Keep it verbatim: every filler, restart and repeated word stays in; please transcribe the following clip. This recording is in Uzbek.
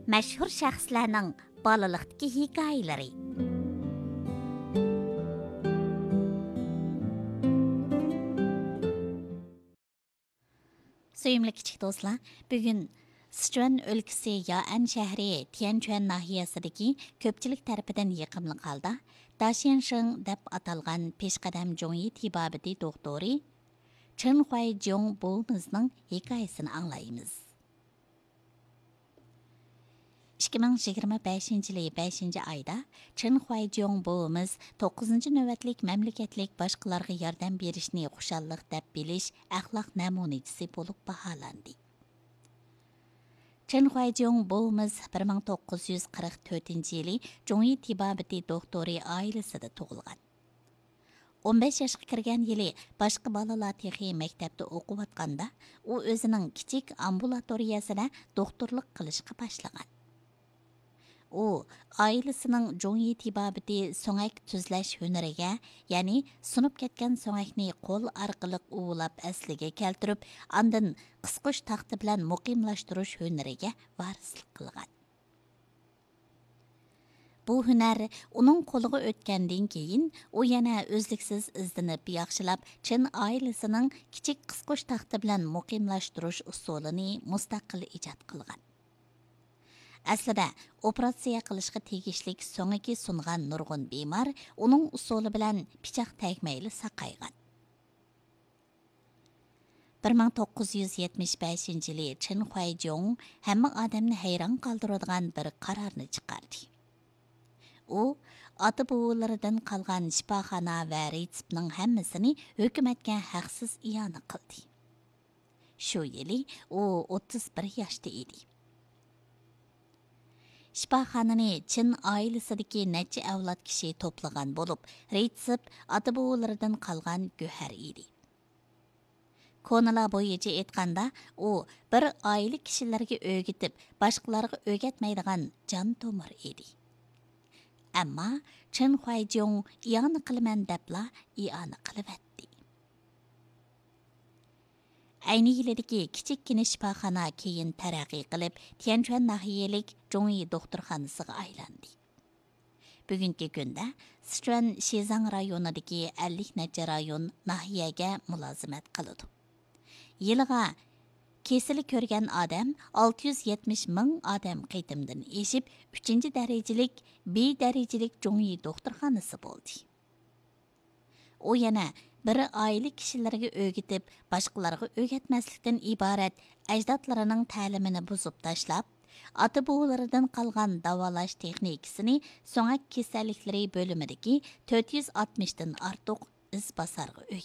Мәшһүр шәхсләрнең балалыктагы хикаялары. Сөйімлі kichik do'stlar, bugun Sichuan өлкәсе Яан шәһәре Tianquan nahiyasındagi ko'pchilik tarafidan yiqimli holda Daxiansheng deb atalgan peshqadam Zhongyi tibabati doktori Chen Huaizhong buvimizning hikoyasini anglaymiz. ikki ming yigirma beshinchi yili beshinchi oyda Chen Huaizhong buvimiz to'qqizinchi navbatlik mamlakatlik boshqalarga yordam berishni xushalliq deb bilish axloq namunachisi bo'lib baholandi. Chen Huaizhong buvimiz bir ming to'qqiz yuz qirq to'rtinchi yili Zhongyi tibabati doktori oilasida tug'ilgan. o'n besh yoshga kirgan yili boshqa bolalar texi maktabda o'qiyotganda u o'zining kichik ambulatoriyasida doktorlik qilishga boshlagan. U oilasining Zhongyi tibabati so'ngak tuzlash hunariga, ya'ni sunib ketgan so'ngakni qo'l orqali uvlab asliga keltirib, andin qisqish taxti bilan muqimlashtirish hunariga varislik qilgan. Bu hunar uning qo'liga o'tgandan keyin u yana o'zliksiz izlanib yaxshilab Chen oilasining kichik qisqish taxti bilan muqimlashtirish usulini mustaqil ijod qilgan. Aslida operatsiya qilishga tegishlik so'ngaki sungan nurg'un bemor uning usuli bilan pichoq tegmayli saqaygan. bir ming to'qqiz yuz yetmish beshinchi yili Chen Huaizhong hamma odamni hayron qoldiradigan bir qarorni chiqardi. U ota bobolaridan qolgan shifoxona va retseptning hammasini hukumatga haqsiz iyona qildi. Shu yili u o'ttiz bir yoshda edi. Shifoxonani Chin oilasidagi necha avlod kishi to'plagan bo'lib, retsept ota bobolaridan qolgan go'har edi. Konalar bo'yicha aytganda, u bir oila kishilarga o'rgatib, boshqalarga o'rgatmaydigan jon tomir edi. Ammo Chen Huaizhong iyona qilaman debla iyona qilavatdi. Ayni yildagi kichikkina shifoxona keyin taraqqiy qilib, Tianquan nahiyalik Zhongyi doktorxonasiga aylandi. Bugungi kunda Sichuan Shizang rayonidagi ellik necha rayon nahiyaga mulozimat qiladi. Yiliga kesili ko'rgan odam olti yuz yetmish ming odam qaytimdan eshib, uchinchi darajalik B darajalik Zhongyi doktorxonasi bo'ldi. U yana bir oila kishilarga o'rgatib, boshqalarga o'rgatmaslikdan iborat ajdodlarining ta'limini buzib tashlab, ota bobolaridan qolgan davolash texnikasini so'ngak kasalliklari bo'limidagi to'rt yuz oltmish dan ortiq izbosarga